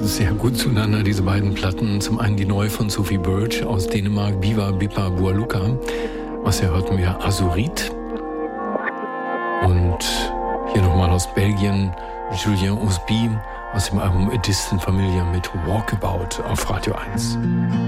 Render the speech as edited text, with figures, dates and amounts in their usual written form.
sehr gut zueinander, diese beiden Platten. Zum einen die neue von Sophie Birch aus Dänemark, Viva Bippa Bualuka. Was hier hörten wir, Azurit. Und hier nochmal aus Belgien, Julien Osby aus dem Album A Distant Familiar mit Walkabout auf Radio 1.